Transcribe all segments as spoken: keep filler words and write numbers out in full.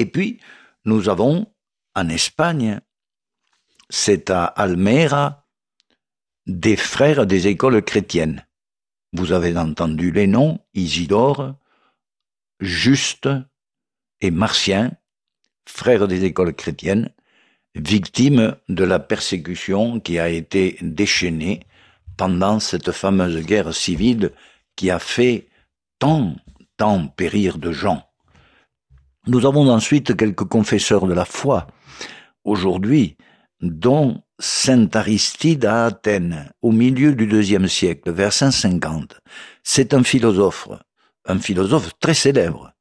Et puis, nous avons en Espagne, c'est à Almera, des frères des écoles chrétiennes. Vous avez entendu les noms, Isidore, Juste et Martien, frères des écoles chrétiennes, victimes de la persécution qui a été déchaînée pendant cette fameuse guerre civile qui a fait tant, tant périr de gens. Nous avons ensuite quelques confesseurs de la foi, aujourd'hui, dont saint Aristide à Athènes, au milieu du deuxième siècle, vers cinq cent cinquante. C'est un philosophe, un philosophe très célèbre,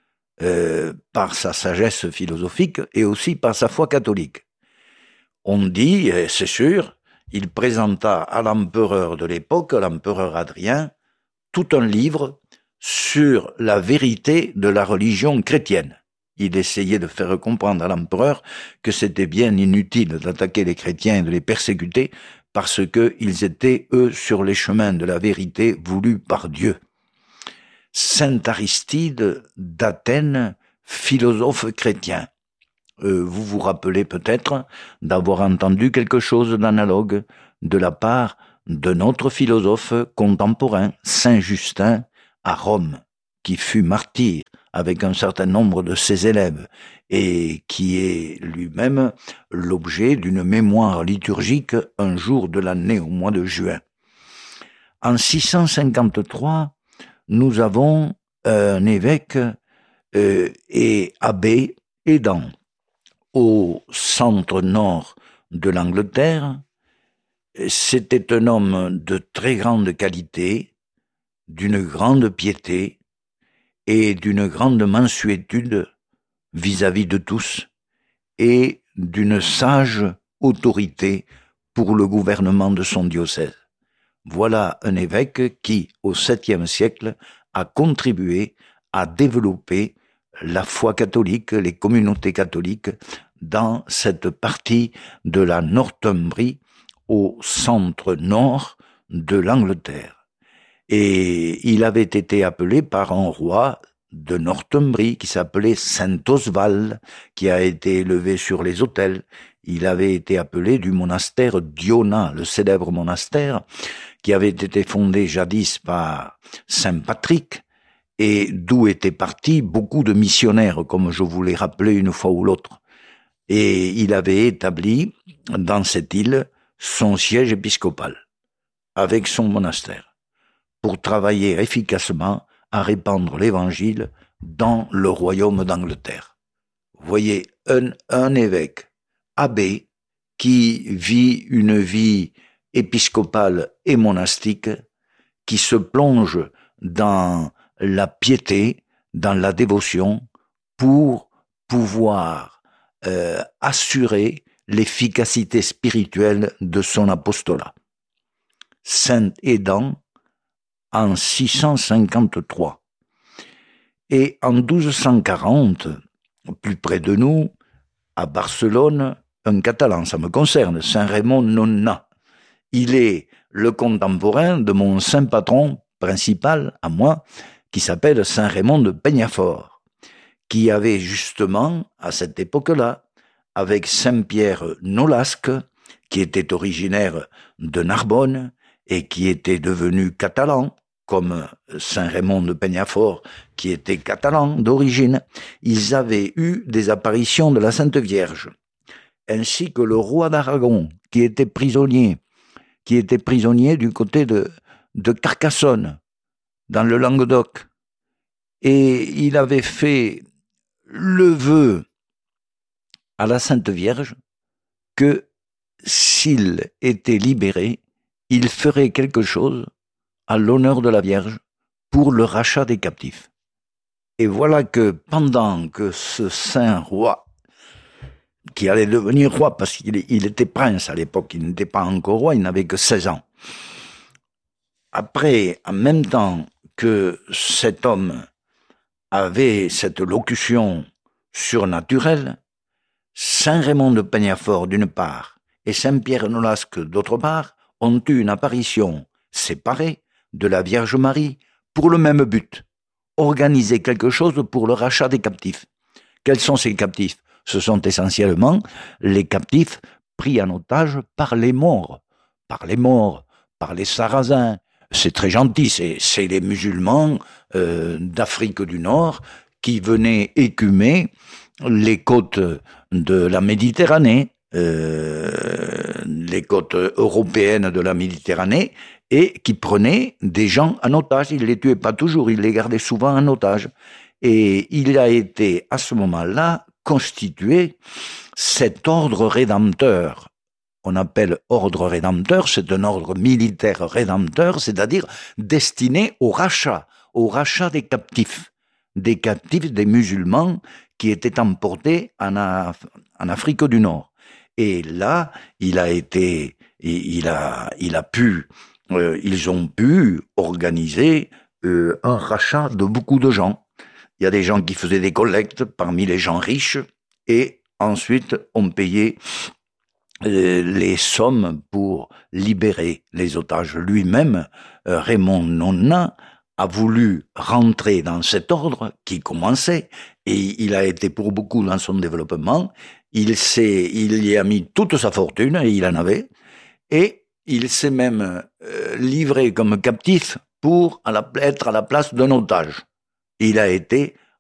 euh, par sa sagesse philosophique et aussi par sa foi catholique. On dit, et c'est sûr, il présenta à l'empereur de l'époque, l'empereur Adrien, tout un livre sur la vérité de la religion chrétienne. Il essayait de faire comprendre à l'empereur que c'était bien inutile d'attaquer les chrétiens et de les persécuter parce qu'ils étaient, eux, sur les chemins de la vérité voulus par Dieu. Saint Aristide d'Athènes, philosophe chrétien. Euh, vous vous rappelez peut-être d'avoir entendu quelque chose d'analogue de la part de notre philosophe contemporain, Saint Justin, à Rome, qui fut martyr avec un certain nombre de ses élèves et qui est lui-même l'objet d'une mémoire liturgique un jour de l'année au mois de juin. En six cent cinquante-trois, nous avons un évêque euh, et abbé Aidan au centre nord de l'Angleterre. C'était un homme de très grande qualité, d'une grande piété et d'une grande mansuétude vis-à-vis de tous et d'une sage autorité pour le gouvernement de son diocèse. Voilà un évêque qui, au septième siècle, a contribué à développer la foi catholique, les communautés catholiques, dans cette partie de la Northumbrie au centre nord de l'Angleterre. Et il avait été appelé par un roi de Northumbrie qui s'appelait Saint Oswald, qui a été élevé sur les autels. Il avait été appelé du monastère d'Iona, le célèbre monastère, qui avait été fondé jadis par Saint Patrick, et d'où étaient partis beaucoup de missionnaires, comme je vous l'ai rappelé une fois ou l'autre. Et il avait établi dans cette île son siège épiscopal, avec son monastère, pour travailler efficacement à répandre l'évangile dans le royaume d'Angleterre. Vous voyez, un, un évêque, abbé, qui vit une vie épiscopale et monastique, qui se plonge dans la piété, dans la dévotion, pour pouvoir euh, assurer l'efficacité spirituelle de son apostolat. Saint Aidan, en six cent cinquante-trois. Et en douze cent quarante, plus près de nous, à Barcelone, un Catalan, ça me concerne, Saint Raymond Nonna. Il est le contemporain de mon saint patron principal, à moi, qui s'appelle Saint Raymond de Peñafort, qui avait justement, à cette époque-là, avec Saint Pierre Nolasque, qui était originaire de Narbonne et qui était devenu catalan, comme Saint Raymond de Peñafort, qui était catalan d'origine, ils avaient eu des apparitions de la Sainte Vierge, ainsi que le roi d'Aragon, qui était prisonnier, qui était prisonnier du côté de, de Carcassonne, dans le Languedoc. Et il avait fait le vœu à la Sainte Vierge que s'il était libéré, il ferait quelque chose à l'honneur de la Vierge pour le rachat des captifs. Et voilà que pendant que ce saint roi, qui allait devenir roi parce qu'il il était prince à l'époque, il n'était pas encore roi, il n'avait que seize ans. Après, en même temps que cet homme avait cette locution surnaturelle, Saint Raymond de Peñafort d'une part et Saint Pierre Nolasque d'autre part ont eu une apparition séparée de la Vierge Marie pour le même but, organiser quelque chose pour le rachat des captifs. Quels sont ces captifs? Ce sont essentiellement les captifs pris en otage par les Maures, par les Maures, par les Sarrasins. C'est très gentil, c'est, c'est les musulmans euh, d'Afrique du Nord qui venaient écumer les côtes de la Méditerranée, euh, les côtes européennes de la Méditerranée, et qui prenaient des gens en otage. Ils ne les tuaient pas toujours, ils les gardaient souvent en otage. Et il a été, à ce moment-là, constitué cet ordre rédempteur. On appelle ordre rédempteur, c'est un ordre militaire rédempteur, c'est-à-dire destiné au rachat, au rachat des captifs, des captifs des musulmans qui étaient emportés en, Af- en Afrique du Nord. Et là, il a été, il a, il a pu, euh, ils ont pu organiser euh, un rachat de beaucoup de gens. Il y a des gens qui faisaient des collectes parmi les gens riches et ensuite on payait euh, les sommes pour libérer les otages. Lui-même, euh, Raymond Nonna, a voulu rentrer dans cet ordre qui commençait et il a été pour beaucoup dans son développement. Il s'est, il y a mis toute sa fortune et il en avait et il s'est même euh, livré comme captif pour à la, être à la place d'un otage. Il a été